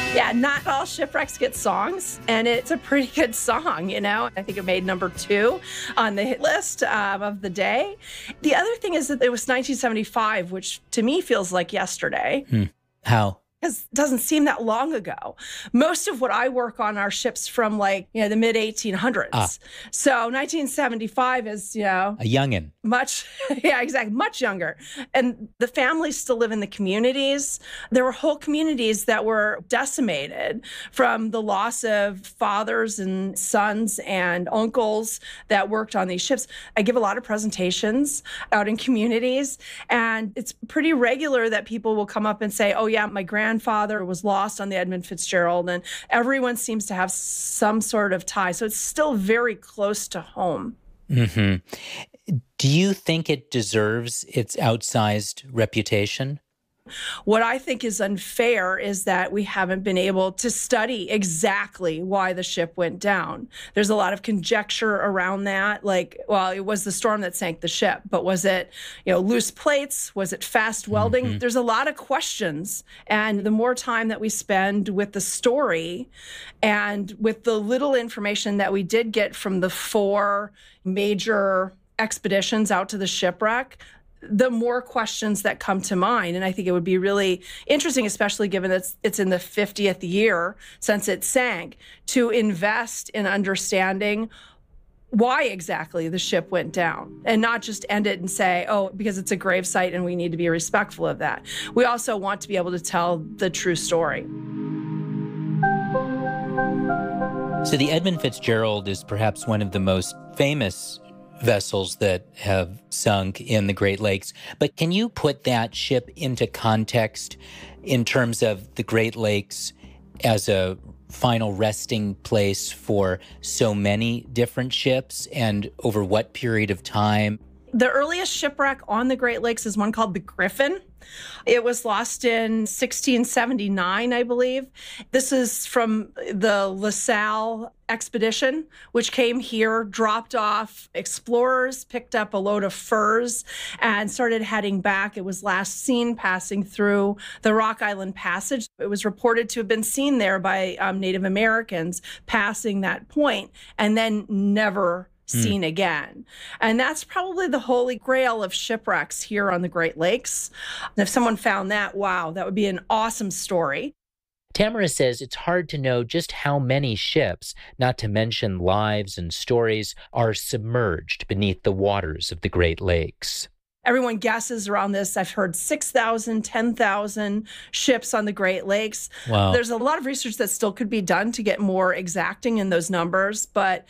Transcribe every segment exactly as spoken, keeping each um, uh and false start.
Yeah, not all shipwrecks get songs, and it's a pretty good song, you know? I think it made number two on the hit list um, of the day. The other thing is that it was nineteen seventy-five, which to me feels like yesterday. Hmm. How? Because it doesn't seem that long ago. Most of what I work on are ships from like, you know, the mid eighteen hundreds. Ah. So nineteen seventy-five is, you know. A youngin'. Much, yeah, exactly, much younger. And the families still live in the communities. There were whole communities that were decimated from the loss of fathers and sons and uncles that worked on these ships. I give a lot of presentations out in communities, and it's pretty regular that people will come up and say, oh yeah, my grandfather was lost on the Edmund Fitzgerald, and everyone seems to have some sort of tie. So it's still very close to home. Mm-hmm. Do you think it deserves its outsized reputation? What I think is unfair is that we haven't been able to study exactly why the ship went down. There's a lot of conjecture around that. Like, well, it was the storm that sank the ship, but was it, you know, loose plates? Was it fast welding? Mm-hmm. There's a lot of questions. And the more time that we spend with the story and with the little information that we did get from the four major expeditions out to the shipwreck, the more questions that come to mind. And I think it would be really interesting, especially given that it's, it's in the fiftieth year since it sank, to invest in understanding why exactly the ship went down and not just end it and say, oh, because it's a grave site and we need to be respectful of that. We also want to be able to tell the true story. So the Edmund Fitzgerald is perhaps one of the most famous vessels that have sunk in the Great Lakes. But can you put that ship into context in terms of the Great Lakes as a final resting place for so many different ships and over what period of time? The earliest shipwreck on the Great Lakes is one called the Griffin. It was lost in sixteen seventy-nine, I believe. This is from the LaSalle expedition, which came here, dropped off explorers, picked up a load of furs, and started heading back. It was last seen passing through the Rock Island Passage. It was reported to have been seen there by um, Native Americans passing that point, and then never seen mm. again. And that's probably the holy grail of shipwrecks here on the Great Lakes. And if someone found that, wow, that would be an awesome story. Tamara says it's hard to know just how many ships, not to mention lives and stories, are submerged beneath the waters of the Great Lakes. Everyone guesses around this. I've heard six thousand, ten thousand ships on the Great Lakes. Wow. There's a lot of research that still could be done to get more exacting in those numbers, but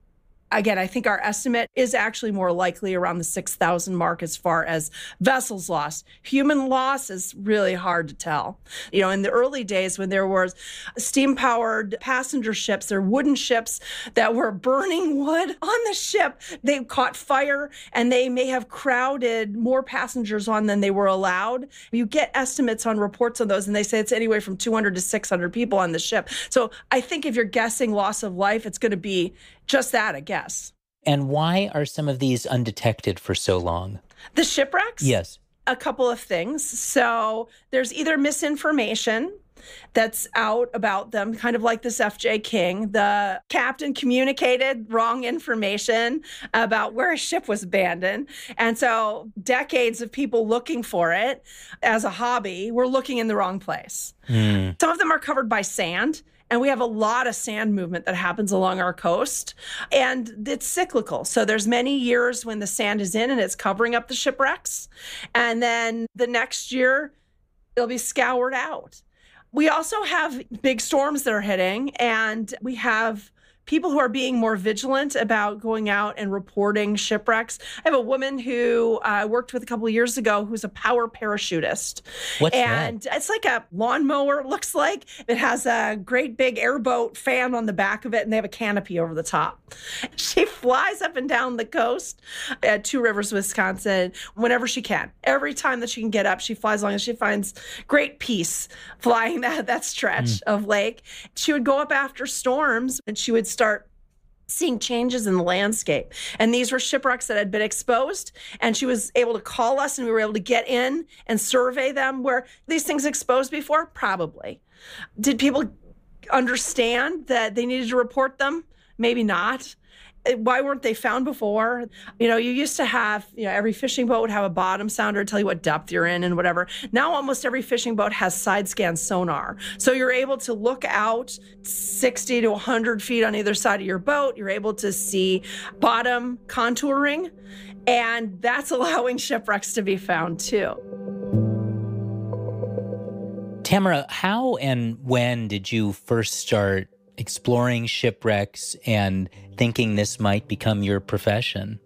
again, I think our estimate is actually more likely around the six thousand mark as far as vessels lost. Human loss is really hard to tell. You know, in the early days when there was steam-powered passenger ships, there were wooden ships that were burning wood on the ship. They caught fire, and they may have crowded more passengers on than they were allowed. You get estimates on reports on those, and they say it's anywhere from two hundred to six hundred people on the ship. So I think if you're guessing loss of life, it's going to be just that, I guess. And why are some of these undetected for so long? The shipwrecks? Yes. A couple of things. So there's either misinformation that's out about them, kind of like this F J King. The captain communicated wrong information about where a ship was abandoned. And so decades of people looking for it as a hobby were looking in the wrong place. Mm. Some of them are covered by sand. And we have a lot of sand movement that happens along our coast, and it's cyclical. So there's many years when the sand is in and it's covering up the shipwrecks. And then the next year, it'll be scoured out. We also have big storms that are hitting, and we have people who are being more vigilant about going out and reporting shipwrecks. I have a woman who I uh, worked with a couple of years ago who's a power parachutist. What's and that? It's like a lawnmower, it looks like. It has a great big airboat fan on the back of it, and they have a canopy over the top. She flies up and down the coast at Two Rivers, Wisconsin, whenever she can. Every time that she can get up, she flies along, and she finds great peace flying that, that stretch mm. of lake. She would go up after storms, and she would start seeing changes in the landscape. And these were shipwrecks that had been exposed, and she was able to call us, and we were able to get in and survey them. Where these things exposed before? Probably. Did people understand that they needed to report them? Maybe not. Why weren't they found before? You know, you used to have, you know, every fishing boat would have a bottom sounder to tell you what depth you're in and whatever. Now almost every fishing boat has side scan sonar. So you're able to look out sixty to one hundred feet on either side of your boat. You're able to see bottom contouring, and that's allowing shipwrecks to be found too. Tamara, how and when did you first start exploring shipwrecks and thinking this might become your profession?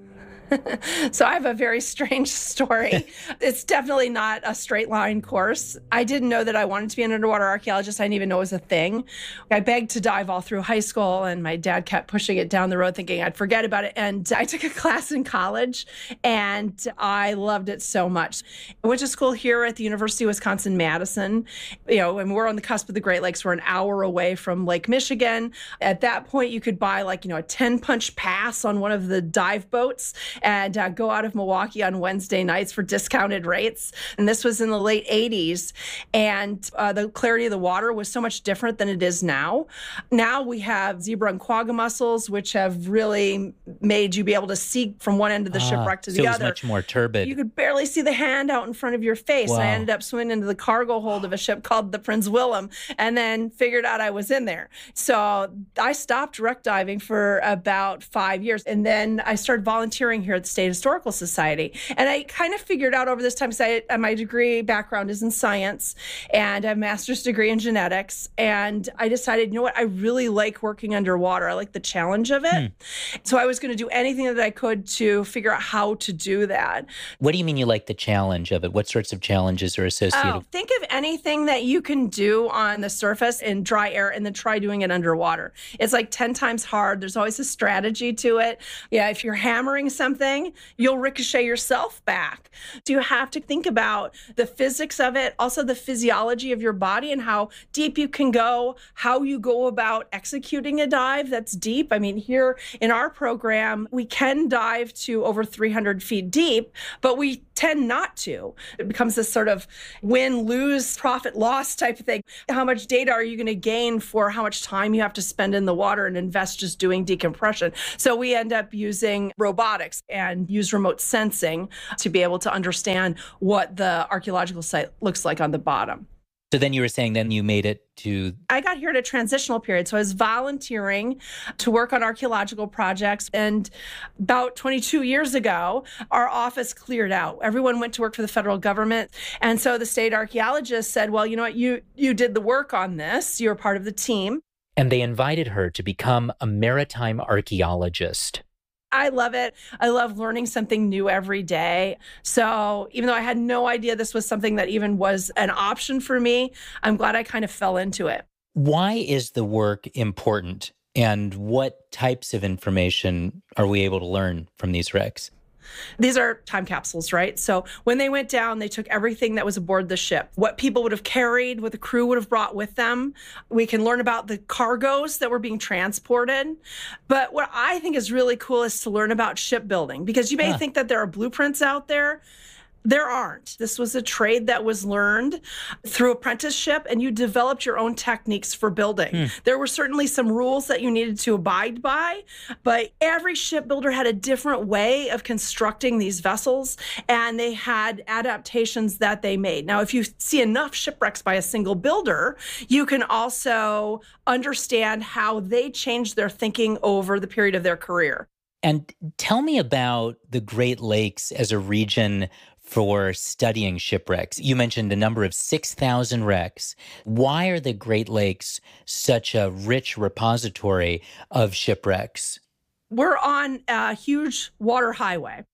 So I have a very strange story. It's definitely not a straight line course. I didn't know that I wanted to be an underwater archaeologist. I didn't even know it was a thing. I begged to dive all through high school, and my dad kept pushing it down the road, thinking I'd forget about it. And I took a class in college, and I loved it so much. I went to school here at the University of Wisconsin-Madison. You know, and we're on the cusp of the Great Lakes. We're an hour away from Lake Michigan. At that point, you could buy like, you know, a ten punch pass on one of the dive boats and uh, go out of Milwaukee on Wednesday nights for discounted rates. And this was in the late eighties. And uh, the clarity of the water was so much different than it is now. Now we have zebra and quagga mussels, which have really made you be able to see from one end of the ah, shipwreck to the so it other. was much more turbid. You could barely see the hand out in front of your face. Wow. I ended up swimming into the cargo hold of a ship called the Prince Willem, and then figured out I was in there. So I stopped wreck diving for about five years. And then I started volunteering here at the State Historical Society. And I kind of figured out over this time, because my degree background is in science and I have a master's degree in genetics. And I decided, you know what, I really like working underwater. I like the challenge of it. Hmm. So I was going to do anything that I could to figure out how to do that. What do you mean you like the challenge of it? What sorts of challenges are associated? Oh, think of anything that you can do on the surface in dry air and then try doing it underwater. It's like ten times hard. There's always a strategy to it. Yeah, if you're hammering something, you'll ricochet yourself back. So you have to think about the physics of it, also the physiology of your body and how deep you can go, how you go about executing a dive that's deep. I mean, here in our program, we can dive to over three hundred feet deep, but we tend not to. It becomes this sort of win, lose, profit, loss type of thing. How much data are you going to gain for how much time you have to spend in the water and invest just doing decompression? So we end up using robotics and use remote sensing to be able to understand what the archaeological site looks like on the bottom. So then you were saying then you made it to... I got here at a transitional period. So I was volunteering to work on archaeological projects. And about twenty-two years ago, our office cleared out. Everyone went to work for the federal government. And so the state archaeologist said, well, you know what, you, you did the work on this. You're part of the team. And they invited her to become a maritime archaeologist. I love it. I love learning something new every day. So even though I had no idea this was something that even was an option for me, I'm glad I kind of fell into it. Why is the work important? And what types of information are we able to learn from these wrecks? These are time capsules, right? So when they went down, they took everything that was aboard the ship, what people would have carried, what the crew would have brought with them. We can learn about the cargoes that were being transported. But what I think is really cool is to learn about shipbuilding, because you may huh. think that there are blueprints out there. There aren't. This was a trade that was learned through apprenticeship, and you developed your own techniques for building. Hmm. There were certainly some rules that you needed to abide by, but every shipbuilder had a different way of constructing these vessels, and they had adaptations that they made. Now, if you see enough shipwrecks by a single builder, you can also understand how they changed their thinking over the period of their career. And tell me about the Great Lakes as a region for studying shipwrecks. You mentioned a number of six thousand wrecks. Why are the Great Lakes such a rich repository of shipwrecks? We're on a huge water highway.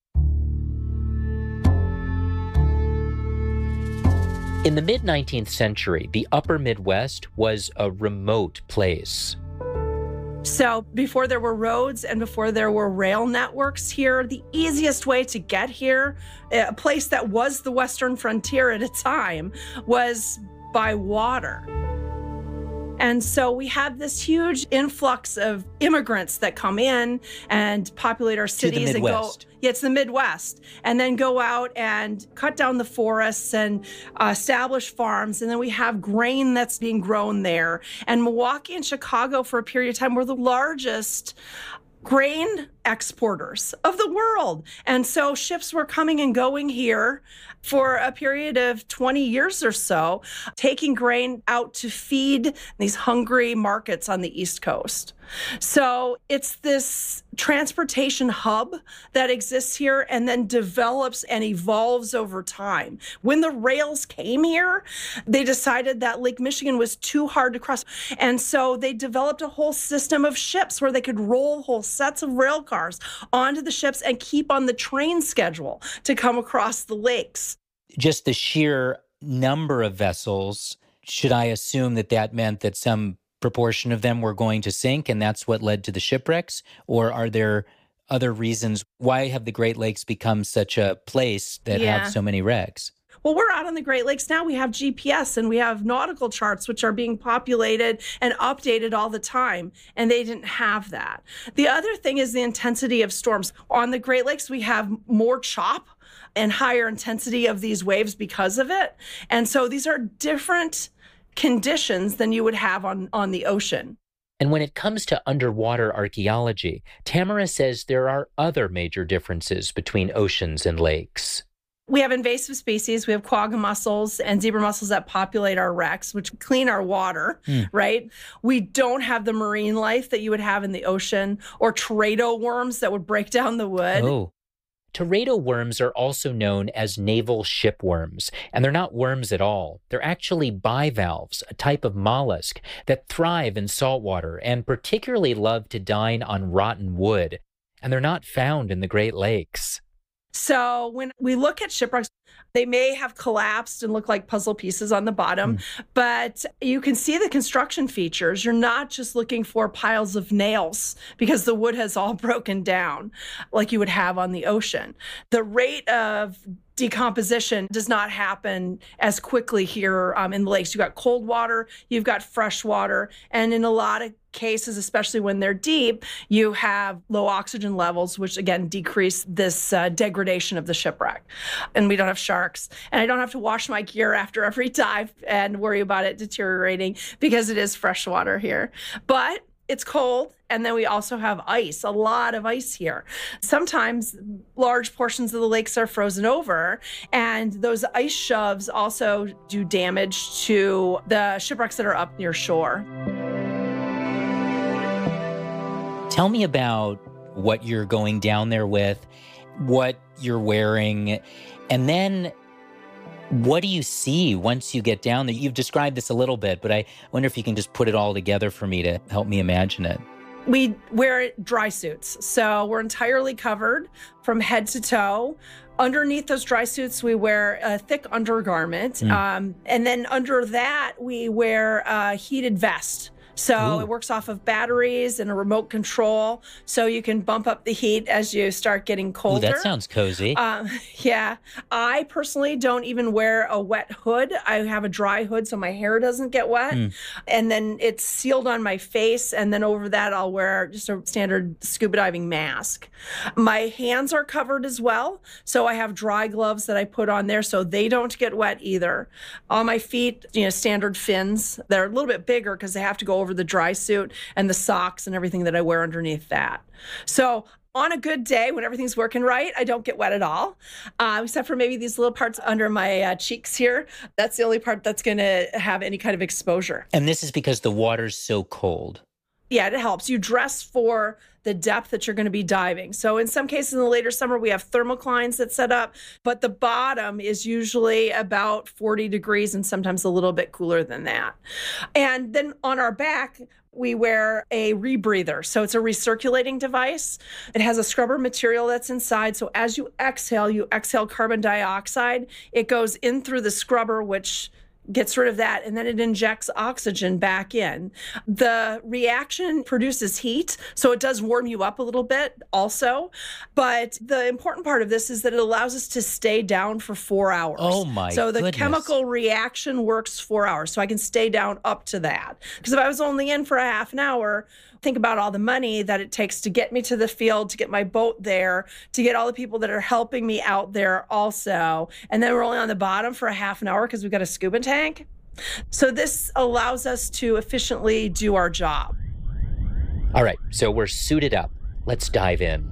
In the mid-nineteenth century, the upper Midwest was a remote place. So before there were roads and before there were rail networks here, the easiest way to get here, a place that was the Western frontier at a time, was by water. And so we have this huge influx of immigrants that come in and populate our cities and go. Yeah, it's the Midwest, and then go out and cut down the forests and uh, establish farms. And then we have grain that's being grown there. And Milwaukee and Chicago, for a period of time, were the largest grain exporters of the world. And so ships were coming and going here for a period of twenty years or so, taking grain out to feed these hungry markets on the East Coast. So it's this transportation hub that exists here and then develops and evolves over time. When the rails came here, they decided that Lake Michigan was too hard to cross. And so they developed a whole system of ships where they could roll whole sets of rail cars onto the ships and keep on the train schedule to come across the lakes. Just the sheer number of vessels, should I assume that that meant that some proportion of them were going to sink and that's what led to the shipwrecks? Or are there other reasons? Why have the Great Lakes become such a place that Yeah. have so many wrecks? Well, we're out on the Great Lakes now. We have G P S and we have nautical charts, which are being populated and updated all the time. And they didn't have that. The other thing is the intensity of storms. On the Great Lakes, we have more chop and higher intensity of these waves because of it. And so these are different conditions than you would have on, on the ocean. And when it comes to underwater archaeology, Tamara says there are other major differences between oceans and lakes. We have invasive species. We have quagga mussels and zebra mussels that populate our wrecks, which clean our water, mm. right? We don't have the marine life that you would have in the ocean, or teredo worms that would break down the wood. Oh. Teredo worms are also known as naval shipworms, and they're not worms at all. They're actually bivalves, a type of mollusk that thrive in saltwater and particularly love to dine on rotten wood, and they're not found in the Great Lakes. So when we look at shipwrecks, they may have collapsed and look like puzzle pieces on the bottom, mm. but you can see the construction features. You're not just looking for piles of nails because the wood has all broken down like you would have on the ocean. The rate of decomposition does not happen as quickly here um, in the lakes. You've got cold water, you've got fresh water, and in a lot of cases, especially when they're deep, you have low oxygen levels, which again decrease this uh, degradation of the shipwreck. And we don't have sharks. And I don't have to wash my gear after every dive and worry about it deteriorating because it is fresh water here. But it's cold, and then we also have ice, a lot of ice here. Sometimes large portions of the lakes are frozen over, and those ice shoves also do damage to the shipwrecks that are up near shore. Tell me about what you're going down there with, what you're wearing, and then what do you see once you get down there? You've described this a little bit, but I wonder if you can just put it all together for me to help me imagine it. We wear dry suits, so we're entirely covered from head to toe. Underneath those dry suits, we wear a thick undergarment, mm. um, and then under that, we wear a heated vest. So Ooh. It works off of batteries and a remote control, so you can bump up the heat as you start getting colder. Ooh, that sounds cozy. Um, yeah. I personally don't even wear a wet hood. I have a dry hood so my hair doesn't get wet. Mm. And then it's sealed on my face, and then over that I'll wear just a standard scuba diving mask. My hands are covered as well, so I have dry gloves that I put on there so they don't get wet either. On my feet, you know, standard fins. They're a little bit bigger because they have to go over over the dry suit and the socks and everything that I wear underneath that. So on a good day, when everything's working right, I don't get wet at all, uh, except for maybe these little parts under my uh, cheeks here. That's the only part that's going to have any kind of exposure. And this is because the water's so cold. Yeah, it helps. You dress for the depth that you're going to be diving. So in some cases in the later summer, we have thermoclines that set up, but the bottom is usually about forty degrees and sometimes a little bit cooler than that. And then on our back, we wear a rebreather. So it's a recirculating device. It has a scrubber material that's inside. So as you exhale, you exhale carbon dioxide. It goes in through the scrubber, which gets rid of that, and then it injects oxygen back in. The reaction produces heat, so it does warm you up a little bit also. But the important part of this is that it allows us to stay down for four hours. Oh my So the goodness. chemical reaction works four hours, so I can stay down up to that. Because if I was only in for a half an hour, think about all the money that it takes to get me to the field, to get my boat there, to get all the people that are helping me out there also. And then we're only on the bottom for a half an hour because we've got a scuba tank. So this allows us to efficiently do our job. All right, so we're suited up. Let's dive in.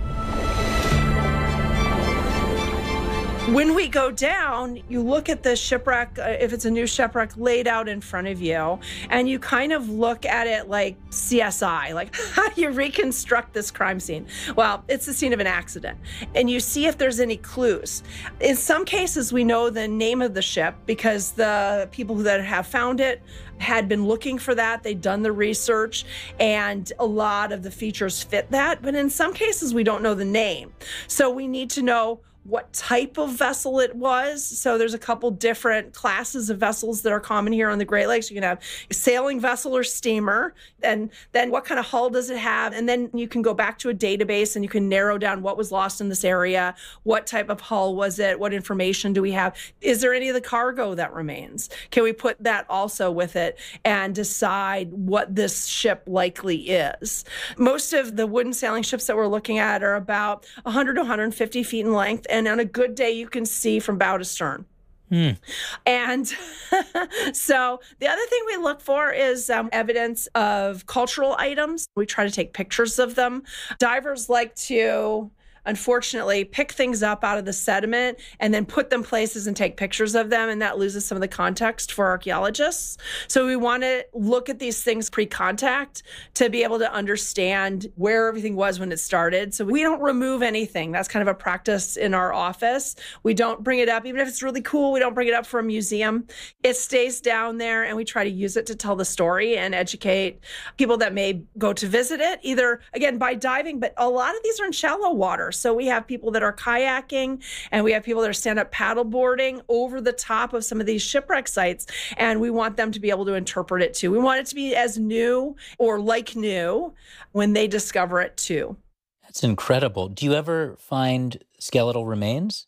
When we go down, you look at the shipwreck, uh, if it's a new shipwreck, laid out in front of you, and you kind of look at it like C S I, like how do you reconstruct this crime scene? Well, it's the scene of an accident, and you see if there's any clues. In some cases, we know the name of the ship because the people that have found it had been looking for that. They'd done the research, and a lot of the features fit that. But in some cases, we don't know the name. So we need to know what type of vessel it was. So there's a couple different classes of vessels that are common here on the Great Lakes. You can have a sailing vessel or steamer, and then what kind of hull does it have? And then you can go back to a database and you can narrow down what was lost in this area. What type of hull was it? What information do we have? Is there any of the cargo that remains? Can we put that also with it and decide what this ship likely is? Most of the wooden sailing ships that we're looking at are about one hundred to one hundred fifty feet in length. And on a good day, you can see from bow to stern. Hmm. And so the other thing we look for is um, evidence of cultural items. We try to take pictures of them. Divers like to, unfortunately, pick things up out of the sediment and then put them places and take pictures of them, and that loses some of the context for archaeologists. So we want to look at these things pre-contact to be able to understand where everything was when it started. So we don't remove anything. That's kind of a practice in our office. We don't bring it up, even if it's really cool, we don't bring it up for a museum. It stays down there, and we try to use it to tell the story and educate people that may go to visit it, either, again, by diving, but a lot of these are in shallow water. So we have people that are kayaking, and we have people that are stand-up paddleboarding over the top of some of these shipwreck sites, and we want them to be able to interpret it too. We want it to be as new or like new when they discover it too. That's incredible. Do you ever find skeletal remains?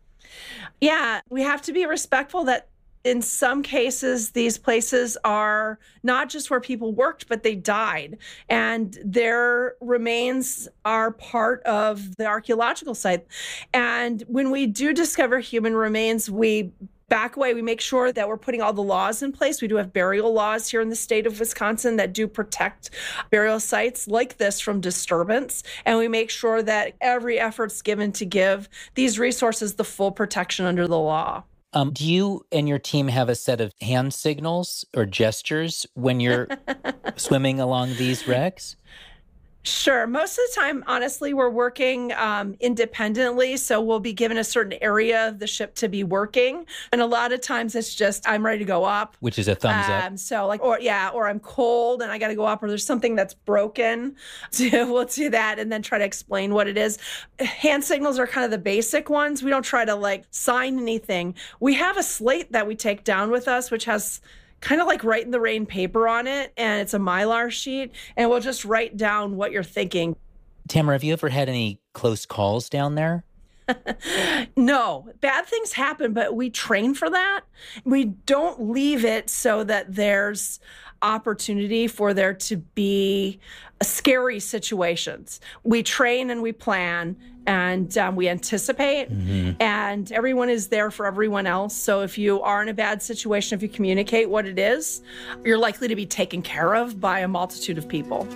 Yeah, we have to be respectful that in some cases, these places are not just where people worked, but they died. And their remains are part of the archaeological site. And when we do discover human remains, we back away. We make sure that we're putting all the laws in place. We do have burial laws here in the state of Wisconsin that do protect burial sites like this from disturbance. And we make sure that every effort's given to give these resources the full protection under the law. Um, do you and your team have a set of hand signals or gestures when you're swimming along these wrecks? Sure. Most of the time, honestly, we're working um, independently. So we'll be given a certain area of the ship to be working. And a lot of times it's just, I'm ready to go up. Which is a thumbs um, up. So like, or yeah, or I'm cold and I got to go up, or there's something that's broken. So we'll do that and then try to explain what it is. Hand signals are kind of the basic ones. We don't try to like sign anything. We have a slate that we take down with us, which has kind of like write in the rain paper on it, and it's a Mylar sheet, and we'll just write down what you're thinking. Tamara, have you ever had any close calls down there? No, bad things happen, but we train for that. We don't leave it so that there's opportunity for there to be scary situations. We train and we plan, and um, we anticipate, mm-hmm. and everyone is there for everyone else. So if you are in a bad situation, if you communicate what it is, you're likely to be taken care of by a multitude of people.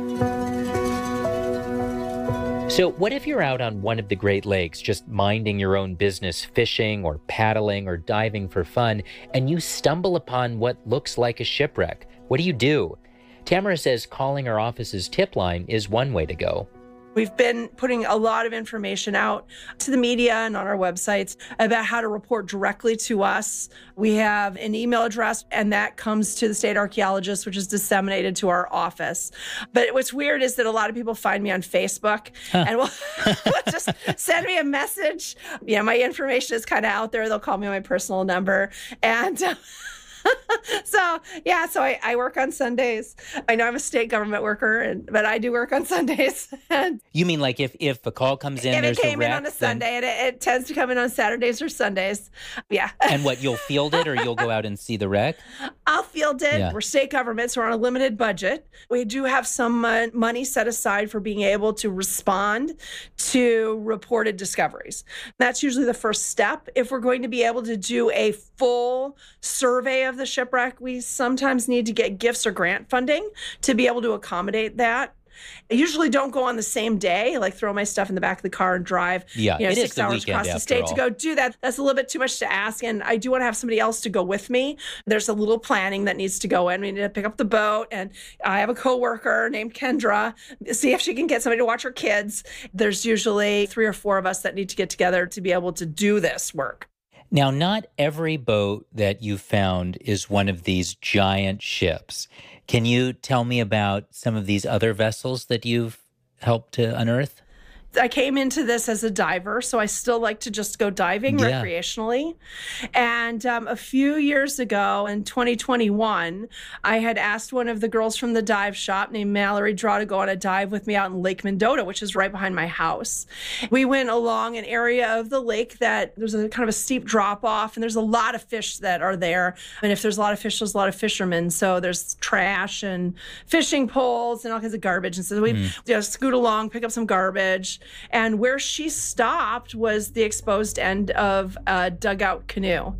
So what if you're out on one of the Great Lakes, just minding your own business, fishing or paddling or diving for fun, and you stumble upon what looks like a shipwreck? What do you do? Tamara says calling our office's tip line is one way to go. We've been putting a lot of information out to the media and on our websites about how to report directly to us. We have an email address, and that comes to the state archaeologist, which is disseminated to our office. But what's weird is that a lot of people find me on Facebook huh. and will just send me a message. You know, my information is kind of out there. They'll call me on my personal number. And uh, so, yeah, so I, I work on Sundays. I know I'm a state government worker, and but I do work on Sundays. And you mean like if, if a call comes in, if there's it came a wreck, in on a Sunday, then... and it, it tends to come in on Saturdays or Sundays. Yeah. And what, you'll field it or you'll go out and see the wreck? I'll field it. Yeah. We're state government, so we're on a limited budget. We do have some uh, money set aside for being able to respond to reported discoveries. That's usually the first step. If we're going to be able to do a full survey of the shipwreck, we sometimes need to get gifts or grant funding to be able to accommodate that. I usually don't go on the same day, like throw my stuff in the back of the car and drive yeah, you know, it six is the hours across the state all. to go do that. That's a little bit too much to ask. And I do want to have somebody else to go with me. There's a little planning that needs to go in. We need to pick up the boat. And I have a coworker named Kendra, see if she can get somebody to watch her kids. There's usually three or four of us that need to get together to be able to do this work. Now, not every boat that you found is one of these giant ships. Can you tell me about some of these other vessels that you've helped to unearth? I came into this as a diver, so I still like to just go diving yeah. recreationally. And um, a few years ago in twenty twenty-one, I had asked one of the girls from the dive shop named Mallory Draw to go on a dive with me out in Lake Mendota, which is right behind my house. We went along an area of the lake that there's a kind of a steep drop off, and there's a lot of fish that are there. And if there's a lot of fish, there's a lot of fishermen. So there's trash and fishing poles and all kinds of garbage. And so we mm. you know, scoot along, pick up some garbage. And where she stopped was the exposed end of a dugout canoe.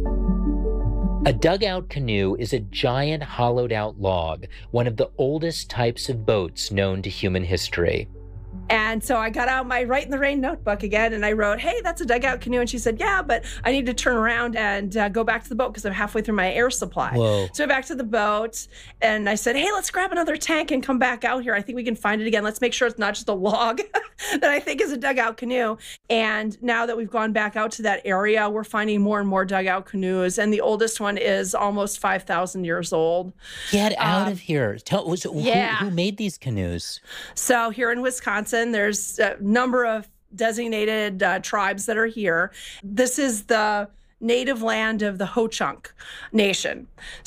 A dugout canoe is a giant hollowed out log, one of the oldest types of boats known to human history. And so I got out my Write in the Rain notebook again, and I wrote, hey, that's a dugout canoe. And she said, yeah, but I need to turn around and uh, go back to the boat because I'm halfway through my air supply. Whoa. So I went back to the boat, and I said, hey, let's grab another tank and come back out here. I think we can find it again. Let's make sure it's not just a log that I think is a dugout canoe. And now that we've gone back out to that area, we're finding more and more dugout canoes. And the oldest one is almost five thousand years old. Get out um, of here. Tell, was, yeah. who, who made these canoes? So here in Wisconsin, there's a number of designated uh, tribes that are here. This is the native land of the Ho-Chunk Nation.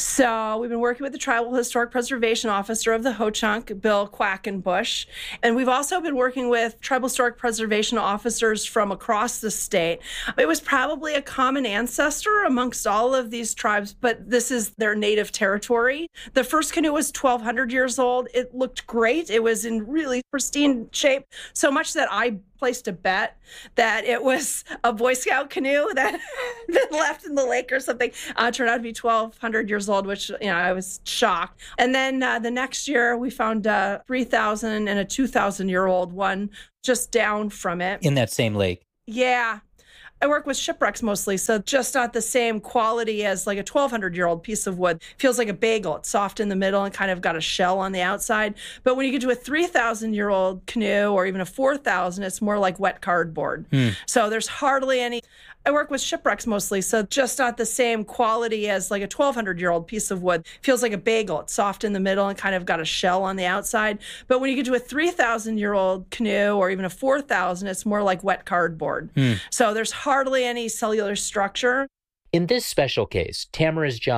So we've been working with the Tribal Historic Preservation Officer of the Ho-Chunk, Bill Quackenbush. And we've also been working with Tribal Historic Preservation officers from across the state. It was probably a common ancestor amongst all of these tribes, but this is their native territory. The first canoe was twelve hundred years old. It looked great. It was in really pristine shape, so much that I placed a bet that it was a Boy Scout canoe that had been left in the lake or something. Uh, turned out to be twelve hundred years old, which, you know, I was shocked. And then uh, the next year we found a three thousand and a two thousand year old one just down from it. In that same lake? Yeah. I work with shipwrecks mostly, so just not the same quality as like a twelve hundred year old piece of wood. Feels like a bagel. It's soft in the middle and kind of got a shell on the outside. But when you get to a three thousand year old canoe or even a four thousand, it's more like wet cardboard. Hmm. So there's hardly any. I work with shipwrecks mostly, so just not the same quality as like a twelve hundred year old piece of wood. Feels like a bagel. It's soft in the middle and kind of got a shell on the outside. But when you get to a three thousand year old canoe or even a four thousand, it's more like wet cardboard. Hmm. So there's hardly any cellular structure. In this special case, Tamara's job